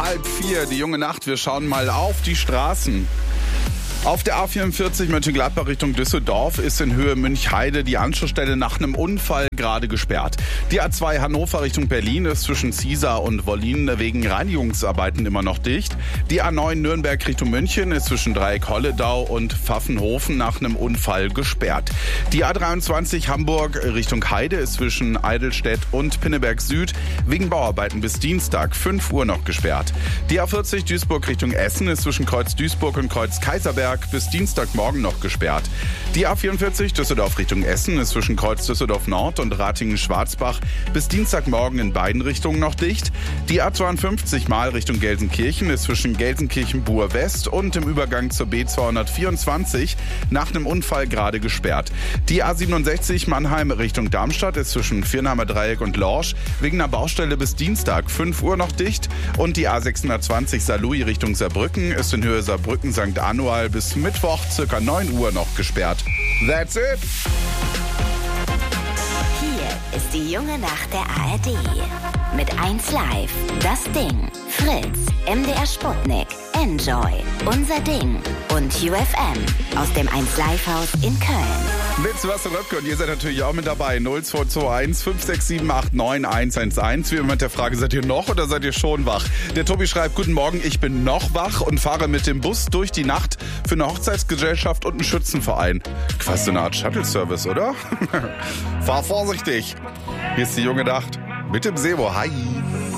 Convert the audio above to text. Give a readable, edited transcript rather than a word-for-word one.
3:30, die junge Nacht. Wir schauen mal auf die Straßen. Auf der A44 Mönchengladbach Richtung Düsseldorf ist in Höhe Münchheide die Anschlussstelle nach einem Unfall gerade gesperrt. Die A2 Hannover Richtung Berlin ist zwischen Ziesar und Wollin wegen Reinigungsarbeiten immer noch dicht. Die A9 Nürnberg Richtung München ist zwischen Dreieck Holledau und Pfaffenhofen nach einem Unfall gesperrt. Die A23 Hamburg Richtung Heide ist zwischen Eidelstedt und Pinneberg Süd wegen Bauarbeiten bis Dienstag 5 Uhr noch gesperrt. Die A40 Duisburg Richtung Essen ist zwischen Kreuz Duisburg und Kreuz Kaiserberg bis Dienstagmorgen noch gesperrt. Die A44 Düsseldorf Richtung Essen ist zwischen Kreuz Düsseldorf Nord und Ratingen-Schwarzbach bis Dienstagmorgen in beiden Richtungen noch dicht. Die A52 Mal Richtung Gelsenkirchen ist zwischen Gelsenkirchen-Buhr West und im Übergang zur B224 nach einem Unfall gerade gesperrt. Die A67 Mannheim Richtung Darmstadt ist zwischen Virnheimer Dreieck und Lorsch wegen einer Baustelle bis Dienstag 5 Uhr noch dicht. Und die A620 Saarlouis Richtung Saarbrücken ist in Höhe Saarbrücken-St. Anual bis Mittwoch ca. 9 Uhr noch gesperrt. That's it! Hier ist die junge Nacht der ARD. Mit 1 Live, das Ding, Fritz, MDR Sputnik, Enjoy, Unser Ding und UFM aus dem 1 Live Haus in Köln. Mit Sebastian Röpke und ihr seid natürlich auch mit dabei. 0221 567 89 111. Wie immer mit der Frage, seid ihr noch oder seid ihr schon wach? Der Tobi schreibt, guten Morgen, ich bin noch wach und fahre mit dem Bus durch die Nacht für eine Hochzeitsgesellschaft und einen Schützenverein. Quasi so eine Art Shuttle-Service, oder? Fahr vorsichtig. Hier ist die junge Nacht mit dem Sebo. Hi.